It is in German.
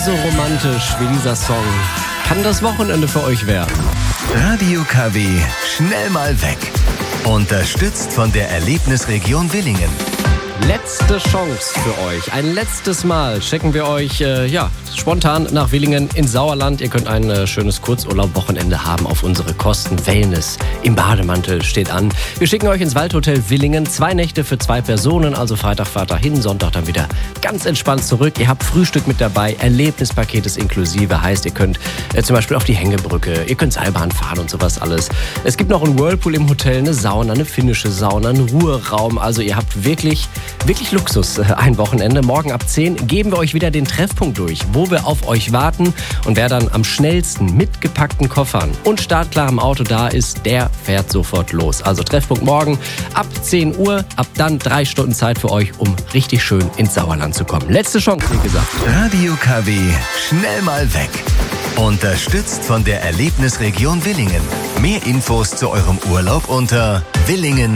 So romantisch wie dieser Song kann das Wochenende für euch werden. Radio KW, schnell mal weg. Unterstützt von der Erlebnisregion Willingen. Letzte Chance für euch. Ein letztes Mal schicken wir euch spontan nach Willingen ins Sauerland. Ihr könnt ein schönes Kurzurlaub-Wochenende haben auf unsere Kosten. Wellness im Bademantel steht an. Wir schicken euch ins Waldhotel Willingen. 2 Nächte für 2 Personen. Also Freitag fahrt ihr hin, Sonntag dann wieder ganz entspannt zurück. Ihr habt Frühstück mit dabei. Erlebnispaket ist inklusive. Heißt, ihr könnt zum Beispiel auf die Hängebrücke. Ihr könnt Seilbahn fahren und sowas alles. Es gibt noch einen Whirlpool im Hotel, eine Sauna, eine finnische Sauna, einen Ruheraum. Also ihr habt wirklich Luxus ein Wochenende. Morgen ab 10 geben wir euch wieder den Treffpunkt durch, wo wir auf euch warten. Und wer dann am schnellsten mit gepackten Koffern und startklarem Auto da ist, der fährt sofort los. Also Treffpunkt morgen ab 10 Uhr. Ab dann 3 Stunden Zeit für euch, um richtig schön ins Sauerland zu kommen. Letzte Chance, wie gesagt. Radio KW, schnell mal weg. Unterstützt von der Erlebnisregion Willingen. Mehr Infos zu eurem Urlaub unter Willingen.